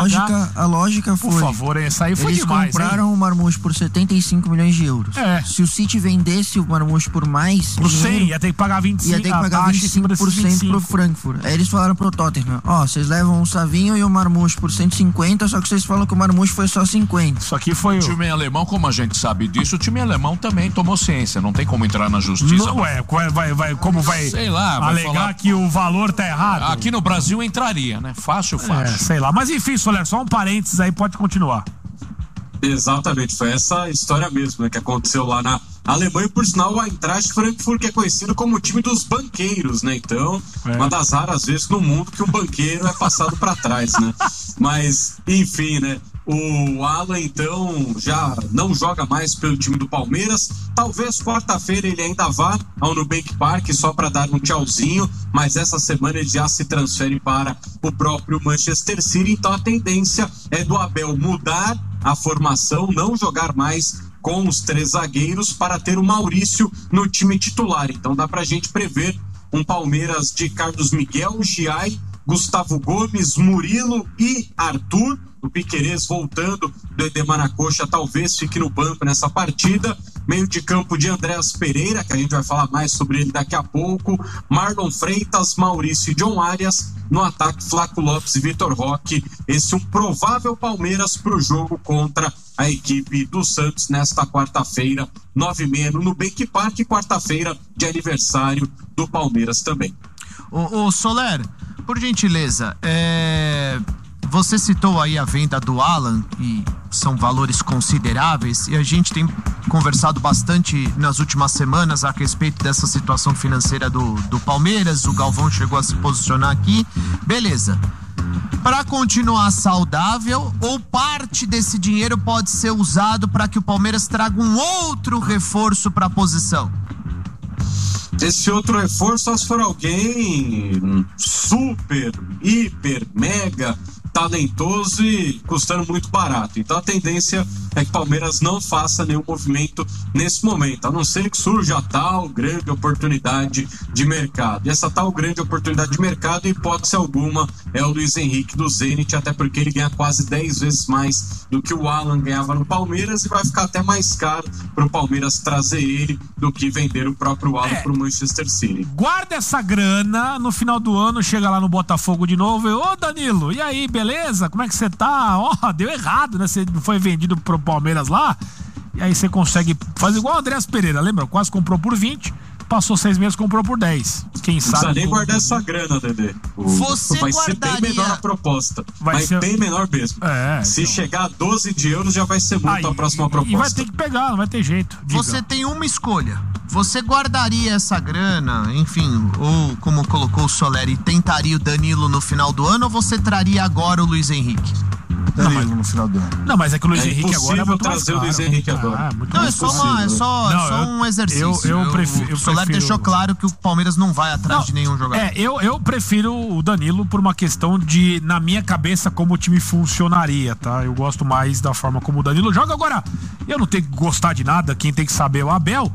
A lógica foi... Por favor, essa aí foi demais. Eles compraram o Marmoush por 75 milhões de euros. Se o City vendesse o Marmoush por mais... Por 100, ia ter que pagar 25%. Ia ter que pagar 25% pro Frankfurt. Aí eles falaram pro Tottenham, vocês levam o Savinho e o Marmoush por 150, só que vocês falam que o Marmoush foi só 50. Isso aqui foi... O time alemão, como a gente sabe disso, o time alemão também tomou ciência. Não tem como entrar na justiça. Como vai sei lá, alegar falar... que o valor tá errado? Aqui no Brasil entraria, né? Fácil. Sei lá. Mas enfim, Soler, só um parênteses aí, pode continuar. Exatamente, foi essa história mesmo, né, que aconteceu lá na Alemanha. Por sinal, o Eintracht Frankfurt, que é conhecido como o time dos banqueiros, né? Então, uma das raras vezes no mundo que um banqueiro é passado para trás, né? Mas, enfim, né? O Alan, então, já não joga mais pelo time do Palmeiras. Talvez quarta-feira ele ainda vá ao Nubank Park só para dar um tchauzinho, mas essa semana ele já se transfere para o próprio Manchester City. Então a tendência é do Abel mudar a formação, não jogar mais com os 3 zagueiros para ter o Maurício no time titular. Então dá pra gente prever um Palmeiras de Carlos Miguel, Giai, Gustavo Gomes, Murilo e Arthur. O Piquerez voltando do Edemar na coxa, talvez fique no banco nessa partida. Meio de campo de Andréas Pereira, que a gente vai falar mais sobre ele daqui a pouco. Marlon Freitas, Maurício e John Arias. No ataque, Flaco Lopes e Vitor Roque. Esse é um provável Palmeiras para o jogo contra a equipe do Santos nesta quarta-feira, 9h30 no Nubank Park. Quarta-feira de aniversário do Palmeiras também. Ô Soler, por gentileza, você citou aí a venda do Alan, e são valores consideráveis, e a gente tem conversado bastante nas últimas semanas a respeito dessa situação financeira do Palmeiras. O Galvão chegou a se posicionar aqui. Beleza. Para continuar saudável, ou parte desse dinheiro pode ser usado para que o Palmeiras traga um outro reforço para a posição? Esse outro reforço, só se for alguém super, hiper, mega talentoso e custando muito barato. Então a tendência é que o Palmeiras não faça nenhum movimento nesse momento, a não ser que surja a tal grande oportunidade de mercado. E essa tal grande oportunidade de mercado, em hipótese alguma, é o Luiz Henrique do Zenit, até porque ele ganha quase 10 vezes mais do que o Alan ganhava no Palmeiras, e vai ficar até mais caro para o Palmeiras trazer ele do que vender o próprio Alan para o Manchester City. Guarda essa grana, no final do ano chega lá no Botafogo de novo e, ô Danilo, e aí, beleza? Como é que você tá? Deu errado, né? Você foi vendido pro Palmeiras lá, e aí você consegue fazer igual o Andréas Pereira, lembra? Quase comprou por 20, passou 6 meses, comprou por 10. Quem sabe? Não precisa nem guardar essa grana, Dedê. Vai ser bem menor a proposta. Vai ser bem menor mesmo. Se chegar a 12 de euros, já vai ser muito a próxima proposta. E vai ter que pegar, não vai ter jeito. Diga. Você tem uma escolha. Você guardaria essa grana, enfim, ou como colocou o Soler, e tentaria o Danilo no final do ano, ou você traria agora o Luiz Henrique? Danilo no final do ano. Não, mas é que o Luiz Henrique agora é muito trazer o Luiz Henrique agora. Não, é só um exercício. Eu prefiro. O Soler deixou claro que o Palmeiras não vai atrás de nenhum jogador. Eu prefiro o Danilo por uma questão de, na minha cabeça, como o time funcionaria, tá? Eu gosto mais da forma como o Danilo joga. Agora, eu não tenho que gostar de nada, quem tem que saber é o Abel.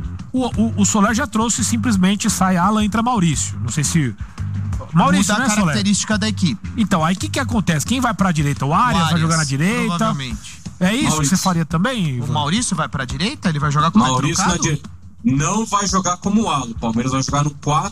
O Soler já trouxe, simplesmente sai Alan, entra Maurício. Não sei se... Maurício, muda a característica Soler? Da equipe. Então, aí o que acontece? Quem vai pra direita? O Arias vai jogar na direita? Provavelmente. É isso Maurício. Que você faria também, Ivan? O Maurício vai pra direita? Ele vai jogar com Maurício na direita. Não vai jogar como o Alan. O Palmeiras vai jogar no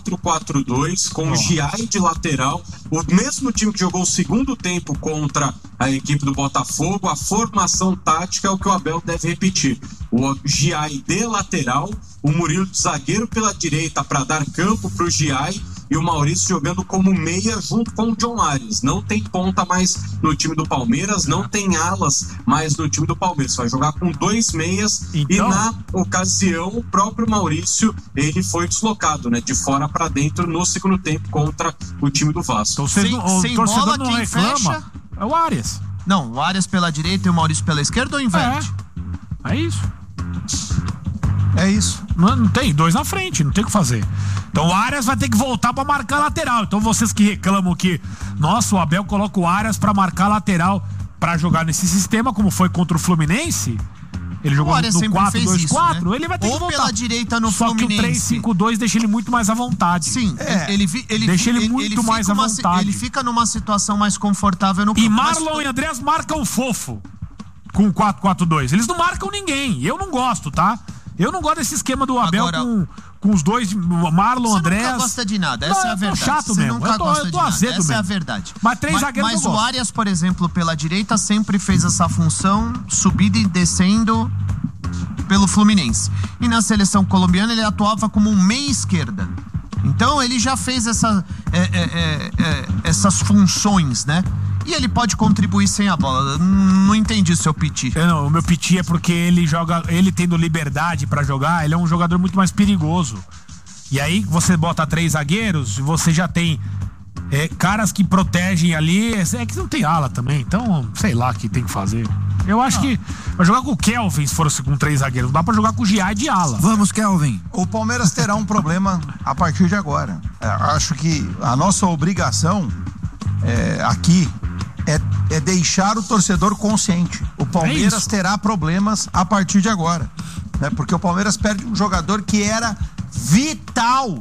4-4-2 com o Giai de lateral. O mesmo time que jogou o segundo tempo contra a equipe do Botafogo. A formação tática é o que o Abel deve repetir. O Giai de lateral, o Murilo de zagueiro pela direita para dar campo para o Giai, e o Maurício jogando como meia junto com o John Arias. Não tem ponta mais no time do Palmeiras, não tem alas mais no time do Palmeiras. Vai jogar com 2 meias, e na ocasião o próprio Maurício, ele foi deslocado, né, de fora para dentro no segundo tempo contra o time do Vasco. Então, sem bola, quem reclama, fecha é o Arias. Não, o Arias pela direita e o Maurício pela esquerda, ou inverte? É isso. É isso. Não tem, 2 na frente, não tem o que fazer. Então o Arias vai ter que voltar pra marcar lateral. Então vocês que reclamam que, nossa, o Abel coloca o Arias pra marcar lateral pra jogar nesse sistema, como foi contra o Fluminense, Ele jogou no sempre fez 4-2-4, isso, né? ele vai ter que Ou voltar. pela direita no Só Fluminense. que o 3-5-2 deixa ele muito mais à vontade. Sim, ele deixa ele muito mais à vontade. Ele fica numa situação mais confortável no campo. E Marlon e Andreas marcam fofo com o 4-4-2. Eles não marcam ninguém. Eu não gosto, tá? Eu não gosto desse esquema do Abel com os dois, Marlon, Andreas. Você nunca gosta de nada, essa é a verdade. Chato mesmo. Eu tô azedo mesmo. Essa é a verdade. Mas três zagueiros Mas o Arias, por exemplo, pela direita, sempre fez essa função, subindo e descendo pelo Fluminense. E na seleção colombiana ele atuava como um meia esquerda. Então ele já fez essas funções, né? E ele pode contribuir sem a bola. Não entendi o seu piti. O meu piti é porque ele joga, ele tendo liberdade pra jogar, ele é um jogador muito mais perigoso. E aí você bota 3 zagueiros e você já tem caras que protegem ali. É que não tem ala também, então sei lá o que tem que fazer. Eu acho que vai jogar com o Kelvin se fosse com 3 zagueiros. Não dá pra jogar com o Giai de ala. Vamos, Kelvin. O Palmeiras terá um problema a partir de agora. Acho que a nossa obrigação aqui é deixar o torcedor consciente. O Palmeiras terá problemas a partir de agora, né? Porque o Palmeiras perde um jogador que era vital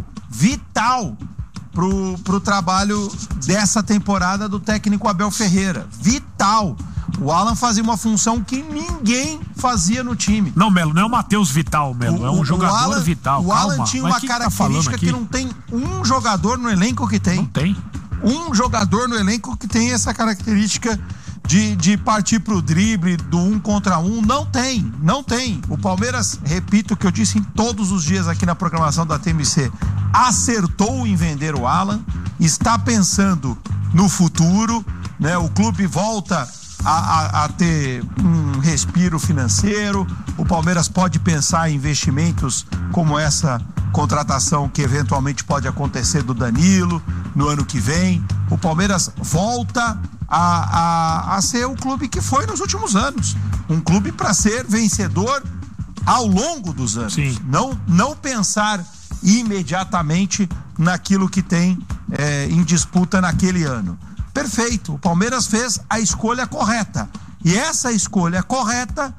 pro trabalho dessa temporada do técnico Abel Ferreira. Vital. O Alan fazia uma função que ninguém fazia no time. Não, Melo, não é o Matheus Vital, Melo. É um jogador vital. O Alan tinha uma característica que não tem um jogador no elenco que tem. Não tem. Um jogador no elenco que tem essa característica de partir pro drible, do 1 contra 1. Não tem. O Palmeiras, repito o que eu disse em todos os dias aqui na programação da TMC, acertou em vender o Alan, está pensando no futuro, né? O clube volta a ter um respiro financeiro. O Palmeiras pode pensar em investimentos como essa contratação que eventualmente pode acontecer do Danilo no ano que vem. O Palmeiras volta a ser o clube que foi nos últimos anos, um clube para ser vencedor ao longo dos anos. Sim. Não pensar imediatamente naquilo que tem em disputa naquele ano. Perfeito, o Palmeiras fez a escolha correta. E essa escolha correta,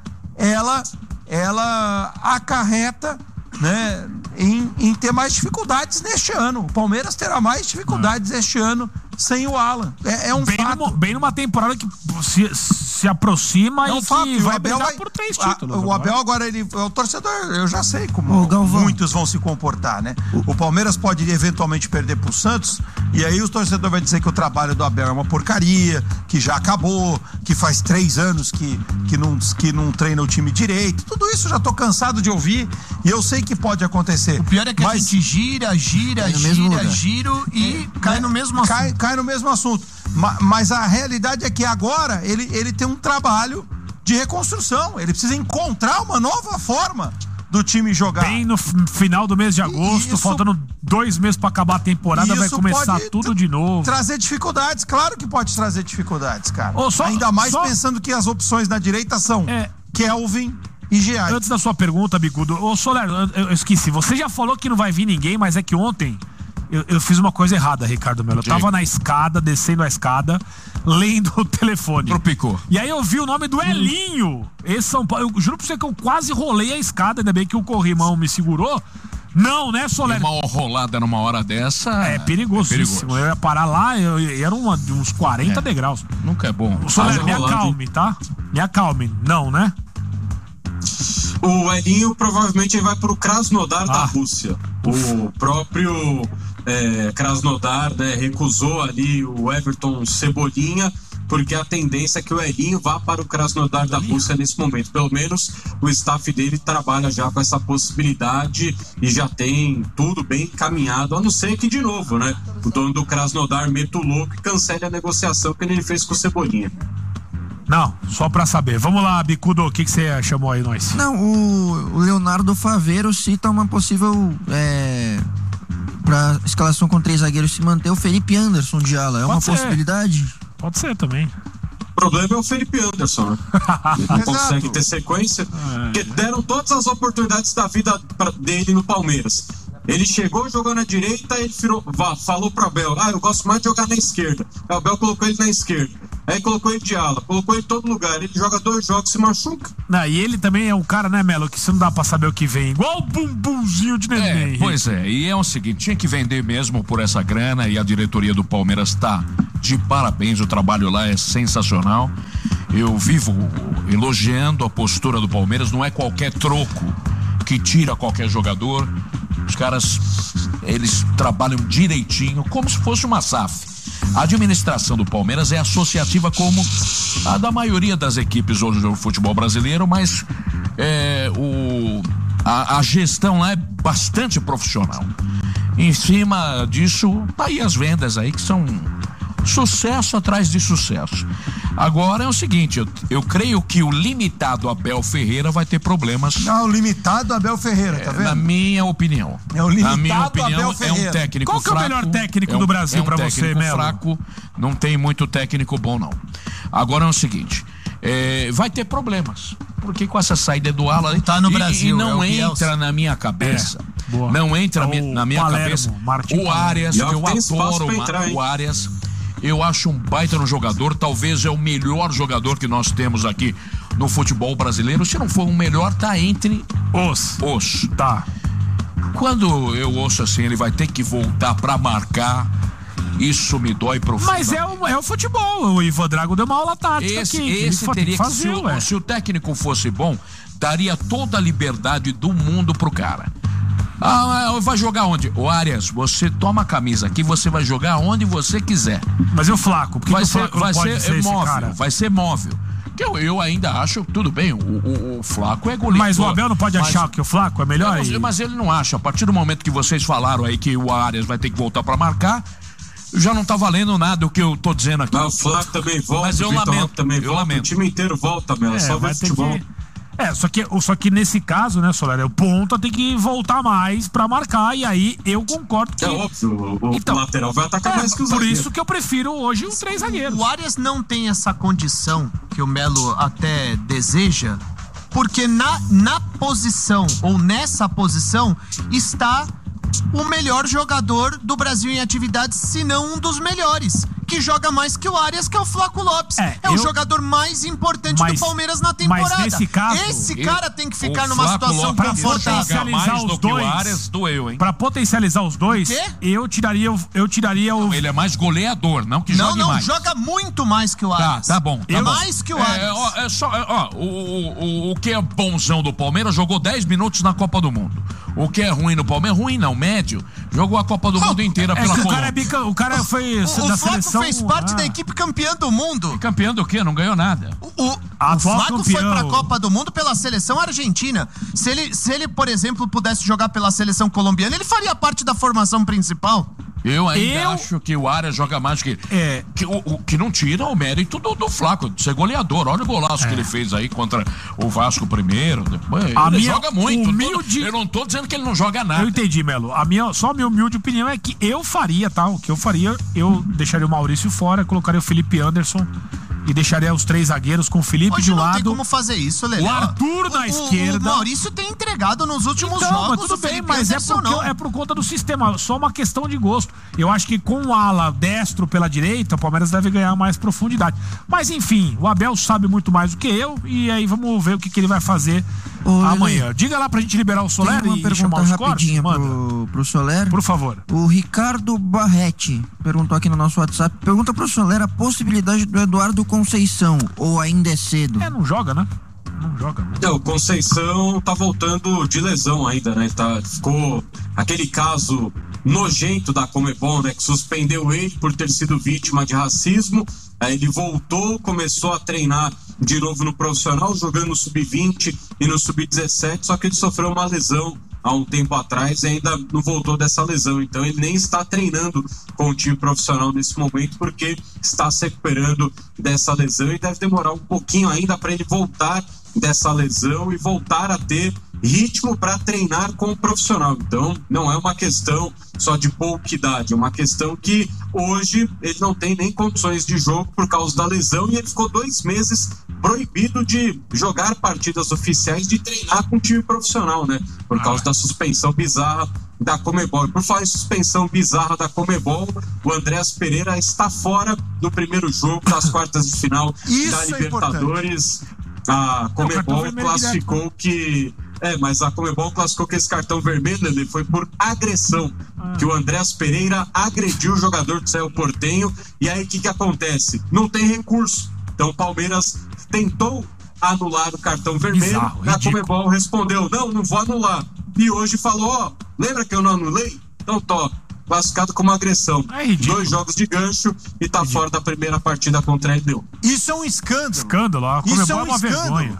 ela acarreta, né, em ter mais dificuldades neste ano. O Palmeiras terá mais dificuldades este ano sem o Alan. É um fato. Bem numa temporada que se aproxima e fato. Que vai brigar por 3 títulos. O Abel agora, o torcedor, eu já sei como muitos vão se comportar, né? O Palmeiras pode eventualmente perder pro Santos e aí o torcedor vai dizer que o trabalho do Abel é uma porcaria, que já acabou, que faz 3 anos que não treina o time direito. Tudo isso eu já tô cansado de ouvir e eu sei que pode acontecer. O pior é que a gente gira e cai no mesmo assunto. Cai no mesmo assunto. Mas a realidade é que agora ele tem um trabalho de reconstrução. Ele precisa encontrar uma nova forma do time jogar. Bem no final do mês de agosto, faltando 2 meses para acabar a temporada, vai começar tudo de novo. Trazer dificuldades, claro que pode trazer dificuldades, cara. Ainda mais pensando que as opções na direita são Kelvin e Giai. Antes da sua pergunta, Bicudo, Soler, eu esqueci, você já falou que não vai vir ninguém, mas é que ontem eu fiz uma coisa errada, Ricardo Melo. Eu tava na escada, descendo a escada, lendo o telefone. Tropicou. E aí eu vi o nome do Elinho. Esse São Paulo. Eu juro pra você que eu quase rolei a escada, ainda bem que o corrimão me segurou. Não, né, Soler? Uma rolada numa hora dessa. É perigosíssimo. Eu ia parar lá, era uns 40 degraus. Nunca é bom. Soler, me acalme, tá? Me acalme. Não, né? O Elinho provavelmente vai pro Krasnodar da Rússia. O próprio Krasnodar, né, recusou ali o Everton Cebolinha, porque a tendência é que o Elinho vá para o Krasnodar da Rússia nesse momento. Pelo menos o staff dele trabalha já com essa possibilidade e já tem tudo bem encaminhado, a não ser que, de novo, né, o dono do Krasnodar meta o louco e cancele a negociação que ele fez com o Cebolinha. Não, só pra saber. Vamos lá, Bicudo, o que você chamou aí, nós? Não, o Leonardo Faveiro cita uma possível pra escalação com 3 zagueiros se manter o Felipe Anderson de ala. É uma possibilidade? Pode ser também. O problema é o Felipe Anderson, né? Ele não consegue ter sequência, porque deram todas as oportunidades da vida dele no Palmeiras. Ele chegou, jogou na direita, ele falou pro Abel, eu gosto mais de jogar na esquerda. O Abel colocou ele na esquerda. aí colocou ele de ala, colocou ele em todo lugar, ele joga 2 jogos, se machuca. Não, e ele também é um cara, né, Melo, que você não dá pra saber o que vem, igual o bumbumzinho de neném. Pois é, e é o seguinte, tinha que vender mesmo por essa grana, e a diretoria do Palmeiras tá de parabéns, o trabalho lá é sensacional. Eu vivo elogiando a postura do Palmeiras, não é qualquer troco que tira qualquer jogador. Os caras, eles trabalham direitinho, como se fosse uma SAF. A administração do Palmeiras é associativa como a da maioria das equipes hoje do futebol brasileiro, mas a gestão lá é bastante profissional. Em cima disso, tá aí as vendas aí que são sucesso atrás de sucesso. Agora é o seguinte, eu creio que o limitado Abel Ferreira vai ter problemas. Não, o limitado Abel Ferreira, tá vendo? Na minha opinião. É o limitado na minha opinião, Abel Ferreira. É um técnico fraco. Qual que é o melhor técnico do Brasil pra você, Melo? Fraco, não tem muito técnico bom, não. Agora é o seguinte, vai ter problemas. Porque com essa saída do Alan tá no Brasil, e não entra Bielsa. na minha cabeça. Boa. Não entra O na minha Palermo, cabeça. Martim O Arias, Palermo. eu Tem espaço adoro pra entrar, o Arias. Eu acho um baita no jogador, talvez é o melhor jogador que nós temos aqui no futebol brasileiro. Se não for o melhor, tá entre os. Tá. Quando eu ouço assim, ele vai ter que voltar pra marcar. Isso me dói profundamente. Mas é o futebol. O Ivan Drago deu uma aula tática Esse aqui. teria que fazer, se o técnico fosse bom, daria toda a liberdade do mundo pro cara. Vai jogar onde? O Arias, você toma a camisa aqui, você vai jogar onde você quiser. Mas e o Flaco? Porque Vai ser móvel, vai ser móvel. Que eu ainda acho, tudo bem, o Flaco é goleador. Mas o Abel não pode achar que o Flaco é melhor? Mas ele não acha. A partir do momento que vocês falaram aí que o Arias vai ter que voltar pra marcar, já não tá valendo nada o que eu tô dizendo aqui. Mas o Flaco também volta, mas eu lamento, também volta, lamento. O time inteiro volta, Melo, só ver futebol. Só que nesse caso, né, Soler, o ponta tem que voltar mais pra marcar, e aí eu concordo que... É óbvio, o lateral vai atacar mais que os Por zagueiros. isso que eu prefiro hoje os 3 zagueiros. O Arias não tem essa condição que o Melo até deseja, porque na posição, ou nessa posição, está o melhor jogador do Brasil em atividade, se não um dos melhores, que joga mais que o Arias, que é o Flaco Lopes. O jogador mais importante do Palmeiras na temporada. Mas nesse caso, esse cara tem que ficar numa situação confortável. Mais do que o Arias, doeu, hein? Pra potencializar os dois, eu tiraria o... Ele é mais goleador, não que jogue mais. Não, joga muito mais que o Arias. Tá bom. Mais que o Arias. O que é bonzão do Palmeiras jogou 10 minutos na Copa do Mundo. O que é ruim no Palmeiras, ruim não, médio, jogou a Copa do Mundo inteira pela Colômbia. O cara foi da Flaco seleção... fez parte da equipe campeã do mundo. E campeão do quê? Não ganhou nada. O Flaco foi pra Copa do Mundo pela seleção argentina. Se ele, por exemplo, pudesse jogar pela seleção colombiana, ele faria parte da formação principal. Eu ainda acho que o Arias joga mais que... Que não tira o mérito do Flaco, de ser goleador. Olha o golaço que ele fez aí contra o Vasco primeiro. Depois, ele joga muito. Eu não tô dizendo que ele não joga nada. Eu entendi, Melo. Só a minha humilde opinião é que eu faria, tá? O que eu faria, eu deixaria o Maurício fora, colocaria o Felipe Anderson e deixaria os 3 zagueiros com o Felipe de um lado. Não tem como fazer isso, Lelê. O Arthur na esquerda. O Maurício tem entregado nos últimos jogos. Mas tudo bem, mas é por conta do sistema, só uma questão de gosto. Eu acho que com o ala destro pela direita, o Palmeiras deve ganhar mais profundidade. Mas enfim, o Abel sabe muito mais do que eu, e aí vamos ver o que ele vai fazer amanhã. Diga lá pra gente liberar o Soler e chamar os cortes. Tem uma pergunta rapidinha pro Soler. Por favor. O Ricardo Barretti perguntou aqui no nosso WhatsApp, pergunta pro Soler a possibilidade do Eduardo Conceição, ou ainda é cedo? Não joga, né? Não joga. O Conceição tá voltando de lesão ainda, né? Ficou aquele caso nojento da Conmebol, né? Que suspendeu ele por ter sido vítima de racismo. Aí ele voltou, começou a treinar de novo no profissional, jogando no Sub-20 e no Sub-17, só que ele sofreu uma lesão há um tempo atrás e ainda não voltou dessa lesão, então ele nem está treinando com o time profissional nesse momento porque está se recuperando dessa lesão e deve demorar um pouquinho ainda para ele voltar dessa lesão e voltar a ter ritmo para treinar com o profissional. Então não é uma questão só de pouca idade, é uma questão que hoje ele não tem nem condições de jogo por causa da lesão e ele ficou 2 meses proibido de jogar partidas oficiais, de treinar com time profissional, né? Por causa da suspensão bizarra da Conmebol. E por falar em suspensão bizarra da Conmebol, o Andréas Pereira está fora do primeiro jogo das quartas de final da Libertadores. A Conmebol classificou que... mas a Conmebol classificou que esse cartão vermelho, ele foi por agressão, que o Andréas Pereira agrediu o jogador do Cerro Porteño. E aí o que acontece? Não tem recurso. Então o Palmeiras tentou anular o cartão vermelho, a Conmebol respondeu, não vou anular. E hoje falou, lembra que eu não anulei? Então classificado como agressão. 2 jogos de gancho e tá fora da primeira partida contra a LDU. Isso é um escândalo. Escândalo, a Conmebol é uma vergonha.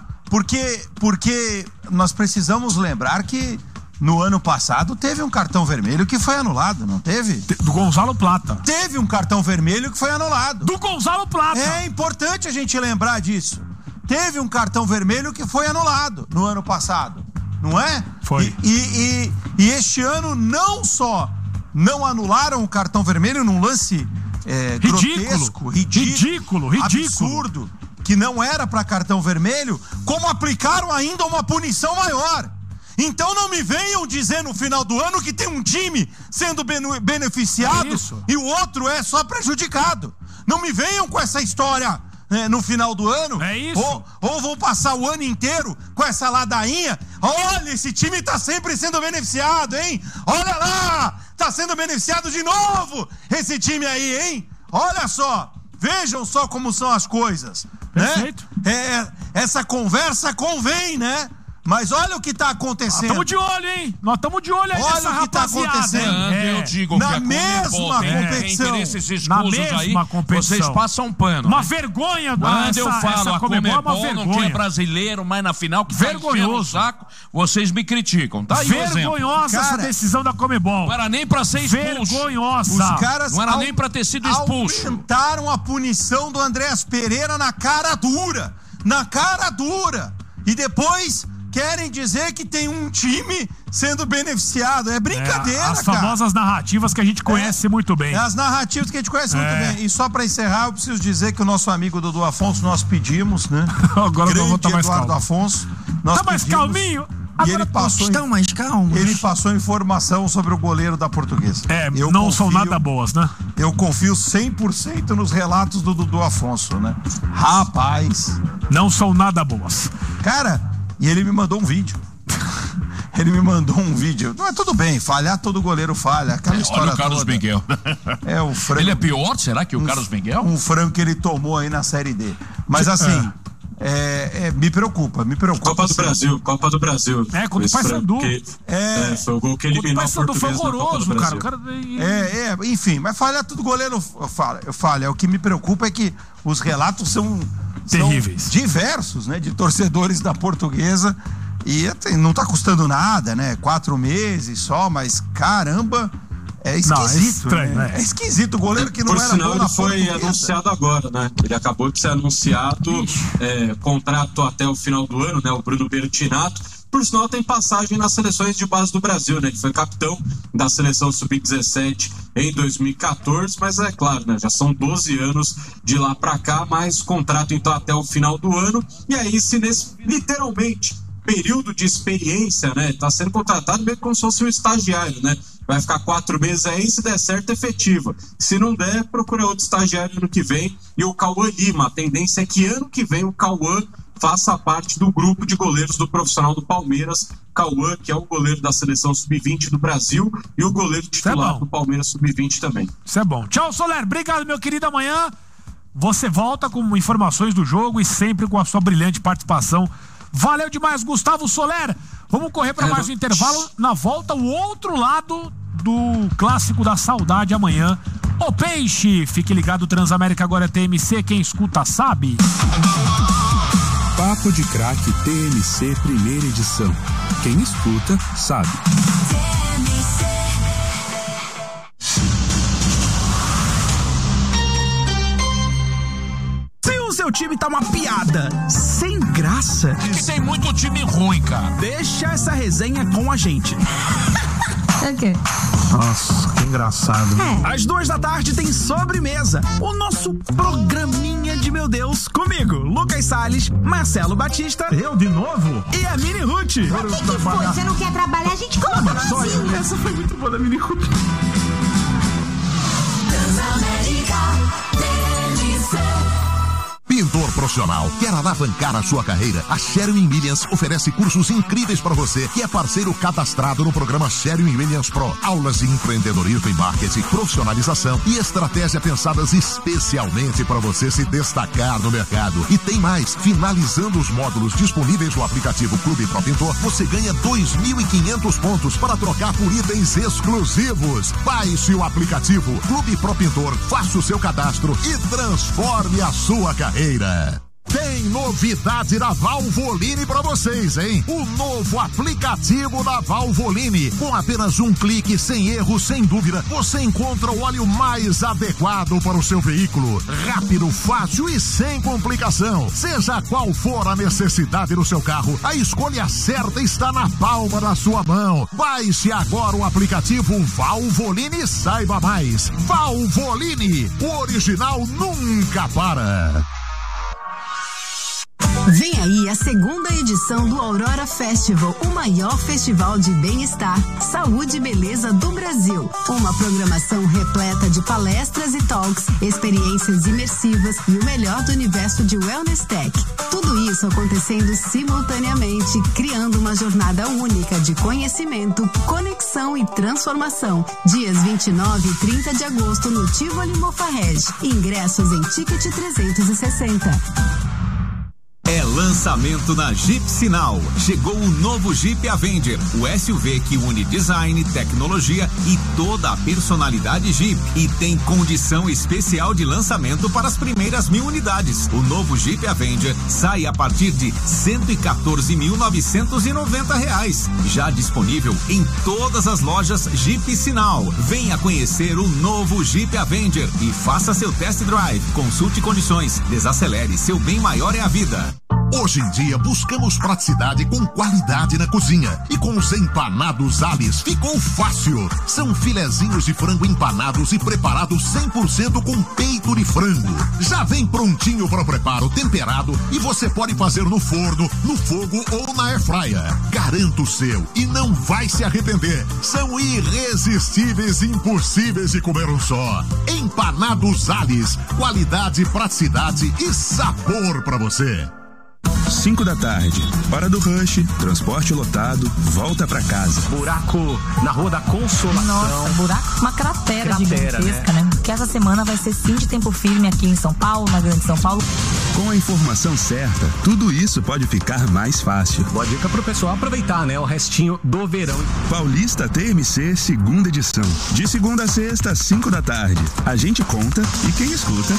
Porque nós precisamos lembrar que no ano passado teve um cartão vermelho que foi anulado, não teve? Do Gonzalo Plata. Teve um cartão vermelho que foi anulado. Do Gonzalo Plata. É importante a gente lembrar disso. Teve um cartão vermelho que foi anulado no ano passado, não é? Foi. E este ano não só não anularam o cartão vermelho num lance grotesco, ridículo, absurdo, que não era para cartão vermelho, como aplicaram ainda uma punição maior. Então não me venham dizer no final do ano que tem um time sendo beneficiado e o outro é só prejudicado. Não me venham com essa história no final do ano. É isso. Ou vão passar o ano inteiro com essa ladainha. Olha, esse time tá sempre sendo beneficiado, hein? Olha lá, tá sendo beneficiado de novo esse time aí, hein? Olha só, vejam só como são as coisas. Perfeito. Né? Essa conversa convém, né? Mas olha o que tá acontecendo. Estamos de olho, hein? Nós estamos de olho aí nessa rapaziada. Olha o que tá acontecendo. Eu digo na que a mesma competição. Interesses escusos aí, vocês passam pano. Uma né? vergonha. Quando eu falo a Conmebol não quer brasileiro, mas na final que vergonhoso. O saco, vocês me criticam. Tá aí vergonhosa essa decisão da Conmebol. Não era nem pra ser expulso. Vergonhosa. Os caras não era nem pra ter sido expulso. Aumentaram a punição do Andréas Pereira na cara dura. Na cara dura. E depois querem dizer que tem um time sendo beneficiado. É brincadeira, cara. As famosas narrativas que a gente conhece muito bem. As narrativas que a gente conhece muito bem. E só pra encerrar, eu preciso dizer que o nosso amigo Dudu Afonso, nós pedimos, né? Agora eu vou estar mais Eduardo calmo. Afonso. Nós tá mais calminho? E ele passou, mais calmos. Ele passou informação sobre o goleiro da Portuguesa. Não são nada boas, né? Eu confio 100% nos relatos do Dudu Afonso, né? Rapaz. Não são nada boas. Cara, e ele me mandou um vídeo. Ele me mandou um vídeo. Não, é tudo bem, falhar todo goleiro falha. Aquela história olha o Carlos toda. Miguel. É o frango. Ele é pior, será que o Carlos Miguel? Um frango que ele tomou aí na Série D. Mas assim, me preocupa. Copa do Brasil. Contra o Paysandu. Foi o gol que eliminou a Portuguesa. Foi horroroso, cara. Enfim, mas falhar todo goleiro falha. O que me preocupa é que os relatos são terríveis, diversos, né, de torcedores da Portuguesa, e não tá custando nada, né, 4 meses só, mas caramba, é esquisito. Não, é estranho, né? É esquisito, o goleiro que não Por era sinal, bom na ele foi Portuguesa. anunciado agora, né, ele acabou de ser anunciado, contrato até o final do ano, né, o Bruno Bertinato. Por sinal, tem passagem nas seleções de base do Brasil, né? Ele foi capitão da seleção sub-17 em 2014, mas é claro, né? Já são 12 anos de lá pra cá, mais contrato então até o final do ano. E aí, se nesse, literalmente, período de experiência, né? Tá sendo contratado meio como se fosse um estagiário, né? Vai ficar 4 meses aí, se der certo, efetiva. Se não der, procura outro estagiário ano que vem. E o Cauã Lima, a tendência é que ano que vem o Cauã faça parte do grupo de goleiros do profissional do Palmeiras. Cauã, que é o goleiro da seleção sub-20 do Brasil e o goleiro titular do Palmeiras sub-20 também. Isso é bom. Tchau, Soler. Obrigado, meu querido. Amanhã você volta com informações do jogo e sempre com a sua brilhante participação. Valeu demais, Gustavo Soler. Vamos correr para mais um intervalo. Na volta, o outro lado do Clássico da Saudade amanhã. O Peixe. Fique ligado, Transamérica agora é TMC. Quem escuta sabe. Papo de Craque TMC primeira edição. Quem escuta sabe. Se o seu time tá uma piada, sem graça. É que tem muito time ruim, cara. Deixa essa resenha com a gente. É o quê? Nossa, que engraçado. Às 2 da tarde tem Sobremesa, o nosso programinha de meu Deus, comigo, Lucas Salles, Marcelo Batista. Eu de novo? E a Mini Ruth. O que foi? Você não quer trabalhar? A gente coloca no Brasil. Essa foi muito boa da Mini Ruth. Pintor profissional, quer alavancar a sua carreira? A Sherwin Williams oferece cursos incríveis para você que é parceiro cadastrado no programa Sherwin Williams Pro. Aulas de empreendedorismo e marketing, profissionalização e estratégia pensadas especialmente para você se destacar no mercado. E tem mais, finalizando os módulos disponíveis no aplicativo Clube Pro Pintor, você ganha 2.500 pontos para trocar por itens exclusivos. Baixe o aplicativo Clube Pro Pintor, faça o seu cadastro e transforme a sua carreira. Tem novidade da Valvoline pra vocês, hein? O novo aplicativo da Valvoline. Com apenas um clique, sem erro, sem dúvida, você encontra o óleo mais adequado para o seu veículo. Rápido, fácil e sem complicação. Seja qual for a necessidade do seu carro, a escolha certa está na palma da sua mão. Baixe agora o aplicativo Valvoline e saiba mais. Valvoline, o original nunca para. Vem aí a segunda edição do Aurora Festival, o maior festival de bem-estar, saúde e beleza do Brasil. Uma programação repleta de palestras e talks, experiências imersivas e o melhor do universo de Wellness Tech. Tudo isso acontecendo simultaneamente, criando uma jornada única de conhecimento, conexão e transformação. Dias 29 e 30 de agosto no Tivoli Mofarrege. Ingressos em Ticket 360. É lançamento na Jeep Sinal. Chegou o novo Jeep Avenger, o SUV que une design, tecnologia e toda a personalidade Jeep. E tem condição especial de lançamento para as primeiras 1.000 unidades. O novo Jeep Avenger sai a partir de R$ 114.990. Já disponível em todas as lojas Jeep Sinal. Venha conhecer o novo Jeep Avenger e faça seu test drive. Consulte condições. Desacelere, seu bem maior é a vida. Hoje em dia buscamos praticidade com qualidade na cozinha. E com os empanados Alice ficou fácil. São filezinhos de frango empanados e preparados 100% com peito de frango. Já vem prontinho para o preparo, temperado, e você pode fazer no forno, no fogo ou na airfryer. Garanta o seu e não vai se arrepender. São irresistíveis e impossíveis de comer um só. Empanados Alice, qualidade, praticidade e sabor para você. 5 da tarde, hora do rush, transporte lotado, volta pra casa. Buraco na Rua da Consolação. Nossa, buraco, uma cratera gigantesca, né? Que essa semana vai ser sim de tempo firme aqui em São Paulo, na Grande São Paulo. Com a informação certa, tudo isso pode ficar mais fácil. Boa dica pro pessoal aproveitar, né? O restinho do verão. Paulista TMC, segunda edição. De segunda a sexta, 5 da tarde. A gente conta e quem escuta